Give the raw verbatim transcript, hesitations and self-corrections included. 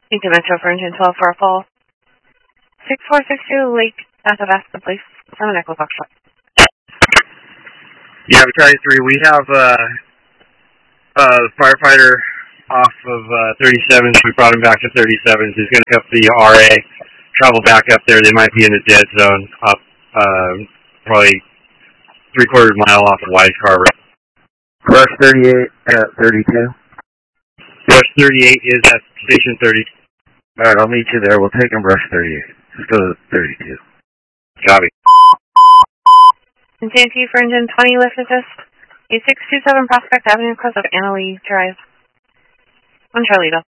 Need to Metro for engine twelve for a full. six four six two Lake Athabasca, please. Seven Echo Foxtrot. Yeah, Battalion three, we have uh, a firefighter off of uh, thirty-sevens. We brought him back to thirty-sevens. He's going to pick up the R A, travel back up there. They might be in the dead zone up uh, probably three-quarters mile off of Wise Harbor. Rush thirty-eight at thirty-two. Rush thirty-eight is at Station thirty. All right, I'll meet you there. We'll take him Rush thirty-eight. Let's go to thirty-two. Copy. And J T for engine twenty, lift assist. A six two seven Prospect Avenue, across of Annalee Drive. On Charlie, though.